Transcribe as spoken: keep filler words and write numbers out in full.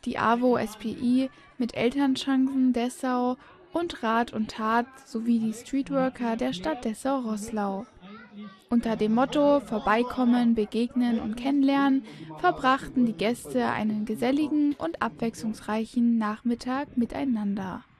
die AWO S P I mit Elternchancen Dessau und Rat und Tat sowie die Streetworker der Stadt Dessau-Roßlau. Unter dem Motto Vorbeikommen, Begegnen und Kennenlernen verbrachten die Gäste einen geselligen und abwechslungsreichen Nachmittag miteinander.